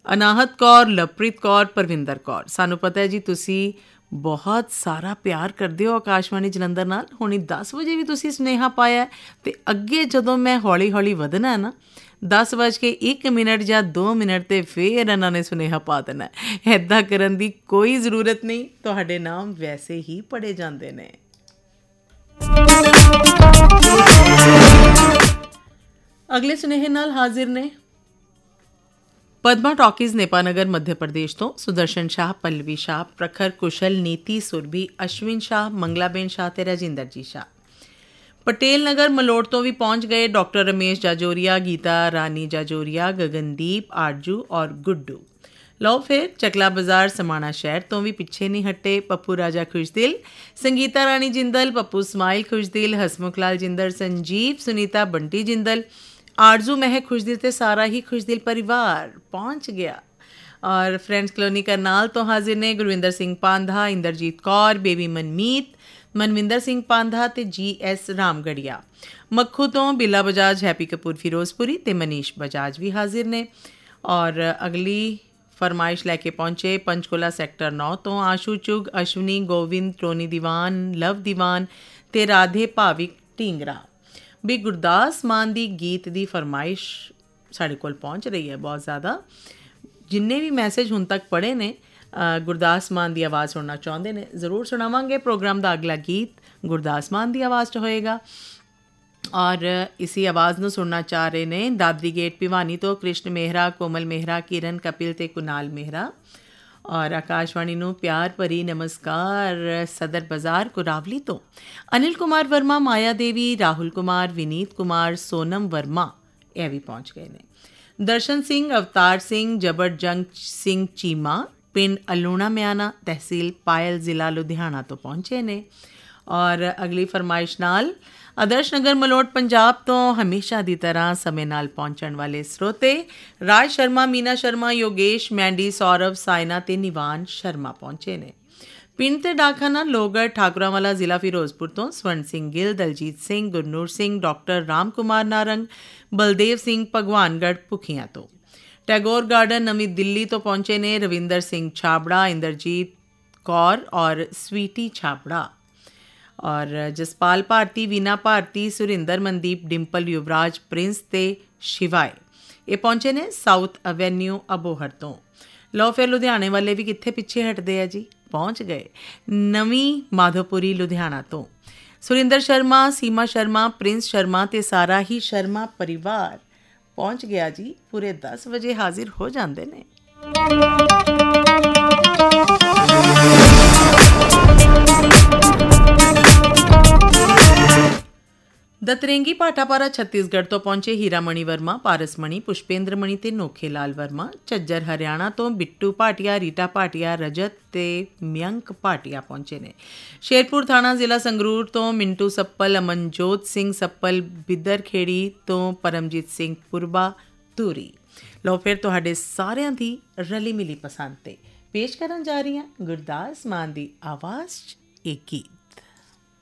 ਅਨਾਹਤ ਕੌਰ, ਲਵਪ੍ਰੀਤ ਕੌਰ, ਪਰਵਿੰਦਰ ਕੌਰ, ਸਾਨੂੰ ਪਤਾ ਹੈ ਜੀ ਤੁਸੀਂ ਬਹੁਤ ਸਾਰਾ ਪਿਆਰ ਕਰਦੇ ਹੋ ਆਕਾਸ਼ਵਾਣੀ ਜਲੰਧਰ ਨਾਲ। ਹੁਣੀ 10 ਵਜੇ ਵੀ ਤੁਸੀਂ ਸੁਨੇਹਾ ਪਾਇਆ ਅਤੇ ਅੱਗੇ ਜਦੋਂ ਮੈਂ ਹੌਲੀ ਹੌਲੀ ਵਧਣਾ ਨਾ 10:01 ਜਾਂ 2 ਮਿੰਟ 'ਤੇ ਫਿਰ ਇਹਨਾਂ ਨੇ ਸੁਨੇਹਾ ਪਾ ਦੇਣਾ। ਇੱਦਾਂ ਕਰਨ ਦੀ ਕੋਈ ਜ਼ਰੂਰਤ ਨਹੀਂ, ਤੁਹਾਡੇ ਨਾਮ ਵੈਸੇ ਹੀ ਪੜ੍ਹੇ ਜਾਂਦੇ ਨੇ। ਅਗਲੇ ਸੁਨੇਹੇ ਨਾਲ ਹਾਜ਼ਰ ਨੇ ਪਦਮਾ ਟਾਕੀਜ਼ ਨੇਪਾਨਗਰ ਮੱਧ ਪ੍ਰਦੇਸ਼ ਤੋਂ ਸੁਦਰਸ਼ਨ ਸ਼ਾਹ, ਪੱਲਵੀ ਸ਼ਾਹ, ਪ੍ਰਖਰ ਕੁਸ਼ਲ, ਨੀਤੀ ਸੁਰਭੀ, ਅਸ਼ਵਿਨ ਸ਼ਾਹ, ਮੰਗਲਾਬੇਨ ਸ਼ਾਹ ਅਤੇ ਰਾਜਿੰਦਰ ਸ਼ਾਹ। ਪਟੇਲ ਨਗਰ ਮਲੋਟ ਤੋਂ ਵੀ ਪਹੁੰਚ ਗਏ ਡਾਕਟਰ ਰਮੇਸ਼ ਜਾਜੋਰੀਆ, ਗੀਤਾ ਰਾਣੀ ਜਾਜੋਰੀਆ, ਗਗਨਦੀਪ, ਆਰਜੂ ਔਰ ਗੁੱਡੂ। ਲਓ ਫਿਰ ਚਕਲਾ ਬਾਜ਼ਾਰ ਸਮਾਣਾ ਸ਼ਹਿਰ ਤੋਂ ਵੀ ਪਿੱਛੇ ਨਹੀਂ ਹਟੇ ਪੱਪੂ ਰਾਜਾ ਖੁਸ਼ਦਿਲ, ਸੰਗੀਤਾ ਰਾਣੀ ਜਿੰਦਲ, ਪੱਪੂ ਸਮਾਈਲ ਖੁਸ਼ਦਿਲ, ਹਸਮੁਖ ਲਾਲ ਜਿੰਦਲ, ਸੰਜੀਵ, ਸੁਨੀਤਾ ਬੰਟੀ ਜਿੰਦਲ, ਆਰਜ਼ੂ ਮਹਿਕ ਖੁਸ਼ਦਿਲ ਤੇ ਸਾਰਾ ਹੀ ਖੁਸ਼ਦਿਲ ਪਰਿਵਾਰ ਪਹੁੰਚ ਗਿਆ। ਔਰ ਫਰੈਂਡਸ ਕਲੋਨੀ ਕਰਨਾਲ ਤੋਂ ਹਾਜ਼ਰ ਨੇ ਗੁਰਵਿੰਦਰ ਸਿੰਘ ਪਾਂਧਾ, ਇੰਦਰਜੀਤ ਕੌਰ, ਬੇਬੀ ਮਨਮੀਤ, ਮਨਵਿੰਦਰ ਸਿੰਘ ਪਾਂਧਾ ਅਤੇ GS ਰਾਮਗੜੀਆ। ਮੱਖੂ ਤੋਂ ਬਿੱਲਾ ਬਜਾਜ, ਹੈਪੀ ਕਪੂਰ ਫਿਰੋਜ਼ਪੁਰੀ ਅਤੇ ਮਨੀਸ਼ ਬਜਾਜ ਵੀ ਹਾਜ਼ਰ ਨੇ। ਔਰ ਅਗਲੀ ਫਰਮਾਇਸ਼ ਲੈ ਕੇ ਪਹੁੰਚੇ ਪੰਚਕੂਲਾ ਸੈਕਟਰ 9 ਤੋਂ ਆਸ਼ੂ ਚੁਗ, ਅਸ਼ਵਨੀ, ਗੋਵਿੰਦ, ਟੋਨੀ ਦੀਵਾਨ, ਲਵ ਦੀਵਾਨ ਅਤੇ ਰਾਧੇ ਭਾਵਿਕ ਢੀਂਗਰਾ। ਵੀ ਗੁਰਦਾਸ ਮਾਨ ਦੀ ਗੀਤ ਦੀ ਫਰਮਾਇਸ਼ ਸਾਡੇ ਕੋਲ ਪਹੁੰਚ ਰਹੀ ਹੈ ਬਹੁਤ ਜ਼ਿਆਦਾ। ਜਿੰਨੇ ਵੀ ਮੈਸੇਜ ਹੁਣ ਤੱਕ ਪੜ੍ਹੇ ਨੇ ਗੁਰਦਾਸ ਮਾਨ ਦੀ ਆਵਾਜ਼ ਸੁਣਨਾ ਚਾਹੁੰਦੇ ਨੇ, ਜ਼ਰੂਰ ਸੁਣਾਵਾਂਗੇ। ਪ੍ਰੋਗਰਾਮ ਦਾ ਅਗਲਾ ਗੀਤ ਗੁਰਦਾਸ ਮਾਨ ਦੀ ਆਵਾਜ਼ 'ਚ ਹੋਏਗਾ। ਔਰ ਇਸੀ ਆਵਾਜ਼ ਨੂੰ ਸੁਣਨਾ ਚਾਹ ਰਹੇ ਨੇ ਦਾਦਰੀ ਗੇਟ ਭਿਵਾਨੀ ਤੋਂ ਕ੍ਰਿਸ਼ਨ ਮਹਿਰਾ, ਕੋਮਲ ਮਹਿਰਾ, ਕਿਰਨ ਕਪਿਲ ਅਤੇ ਕੁਨਾਲ ਮਹਿਰਾ। ਔਰ ਆਕਾਸ਼ਵਾਣੀ ਨੂੰ ਪਿਆਰ ਭਰੀ ਨਮਸਕਾਰ ਸਦਰ ਬਾਜ਼ਾਰ ਕੁਰਾਵਲੀ ਤੋਂ ਅਨਿਲ ਕੁਮਾਰ ਵਰਮਾ, ਮਾਇਆ ਦੇਵੀ, ਰਾਹੁਲ ਕੁਮਾਰ, ਵਿਨੀਤ ਕੁਮਾਰ, ਸੋਨਮ ਵਰਮਾ ਇਹ ਵੀ ਪਹੁੰਚ ਗਏ ਨੇ। ਦਰਸ਼ਨ ਸਿੰਘ, ਅਵਤਾਰ ਸਿੰਘ, ਜਬਰਜੰਗ ਸਿੰਘ ਚੀਮਾ, ਪਿੰਡ ਅਲੂਣਾ ਮਿਆਣਾ, ਤਹਿਸੀਲ ਪਾਇਲ, ਜ਼ਿਲ੍ਹਾ ਲੁਧਿਆਣਾ ਤੋਂ ਪਹੁੰਚੇ ਨੇ। ਔਰ ਅਗਲੀ ਫਰਮਾਇਸ਼ ਨਾਲ ਆਦਰਸ਼ ਨਗਰ ਮਲੋਟ ਪੰਜਾਬ ਤੋਂ ਹਮੇਸ਼ਾ ਦੀ ਤਰ੍ਹਾਂ ਸਮੇਂ ਨਾਲ ਪਹੁੰਚਣ ਵਾਲੇ ਸਰੋਤੇ ਰਾਜ ਸ਼ਰਮਾ, ਮੀਨਾ ਸ਼ਰਮਾ, ਯੋਗੇਸ਼, ਮੈਂਡੀ, ਸੌਰਵ, ਸਾਇਨਾ ਅਤੇ ਨਿਵਾਨ ਸ਼ਰਮਾ ਪਹੁੰਚੇ ਨੇ। ਪਿੰਡ ਤੇ ਡਾਕਖਾਨਾ ਲੋਹਗੜ੍ਹ, ਠਾਕੁਰਾਂਵਾਲਾ, ਜ਼ਿਲ੍ਹਾ ਫਿਰੋਜ਼ਪੁਰ ਤੋਂ ਸਵਰਨ ਸਿੰਘ ਗਿੱਲ, ਦਲਜੀਤ ਸਿੰਘ, ਗੁਰਨੂਰ ਸਿੰਘ, ਡਾਕਟਰ ਰਾਮ ਕੁਮਾਰ ਨਾਰੰਗ, ਬਲਦੇਵ ਸਿੰਘ, ਭਗਵਾਨਗੜ੍ਹ ਭੁੱਖੀਆਂ ਤੋਂ। ਟੈਗੋਰ ਗਾਰਡਨ ਨਵੀਂ ਦਿੱਲੀ ਤੋਂ ਪਹੁੰਚੇ ਨੇ ਰਵਿੰਦਰ ਸਿੰਘ ਛਾਬੜਾ, ਇੰਦਰਜੀਤ ਕੌਰ ਔਰ ਸਵੀਟੀ ਛਾਬੜਾ। ਔਰ ਜਸਪਾਲ ਭਾਰਤੀ, ਵੀਨਾ ਭਾਰਤੀ, ਸੁਰਿੰਦਰ ਮਨਦੀਪ, ਡਿੰਪਲ, ਯੁਵਰਾਜ, ਪ੍ਰਿੰਸ ਅਤੇ ਸ਼ਿਵਾਏ ਇਹ ਪਹੁੰਚੇ ਨੇ ਸਾਊਥ ਐਵੇਨਿਊ ਅਬੋਹਰ ਤੋਂ। ਲਓ ਫਿਰ ਲੁਧਿਆਣੇ ਵਾਲੇ ਵੀ ਕਿੱਥੇ ਪਿੱਛੇ ਹਟਦੇ ਆ ਜੀ, ਪਹੁੰਚ ਗਏ ਨਵੀਂ ਮਾਧੋਪੁਰੀ ਲੁਧਿਆਣਾ ਤੋਂ। ਸੁਰਿੰਦਰ ਸ਼ਰਮਾ, ਸੀਮਾ ਸ਼ਰਮਾ, ਪ੍ਰਿੰਸ ਸ਼ਰਮਾ ਅਤੇ ਸਾਰਾ ਹੀ ਸ਼ਰਮਾ ਪਰਿਵਾਰ ਪਹੁੰਚ ਗਿਆ ਜੀ। ਪੂਰੇ 10 ਵਜੇ ਹਾਜ਼ਰ ਹੋ ਜਾਂਦੇ ਨੇ। ਦਤਰੇਂਗੀ ਭਾਟਾਪਾਰਾ ਛੱਤੀਸਗੜ੍ਹ ਤੋਂ ਪਹੁੰਚੇ ਹੀਰਾਮਣੀ ਵਰਮਾ, ਪਾਰਸਮਣੀ, ਪੁਸ਼ਪੇਂਦਰ ਮਣੀ ਅਤੇ ਨੋਖੇ ਲਾਲ ਵਰਮਾ। ਝੱਜਰ ਹਰਿਆਣਾ ਤੋਂ ਬਿੱਟੂ ਭਾਟੀਆ, ਰੀਟਾ ਭਾਟੀਆ, ਰਜਤ ਅਤੇ ਮਿਅੰਕ ਭਾਟੀਆ ਪਹੁੰਚੇ ਨੇ। ਸ਼ੇਰਪੁਰ ਥਾਣਾ ਜ਼ਿਲ੍ਹਾ ਸੰਗਰੂਰ ਤੋਂ ਮਿੰਟੂ ਸੱਪਲ, ਅਮਨਜੋਤ ਸਿੰਘ ਸੱਪਲ, ਬਿੱਦਰ ਖੇੜੀ ਤੋਂ ਪਰਮਜੀਤ ਸਿੰਘ ਪੁਰਬਾ ਧੂਰੀ। ਲਓ ਫਿਰ ਤੁਹਾਡੇ ਸਾਰਿਆਂ ਦੀ ਰਲੀ ਮਿਲੀ ਪਸੰਦ 'ਤੇ ਪੇਸ਼ ਕਰਨ ਜਾ ਰਹੀ ਹਾਂ ਗੁਰਦਾਸ ਮਾਨ ਦੀ ਆਵਾਜ਼ 'ਚ ਇਹ ਗੀਤ।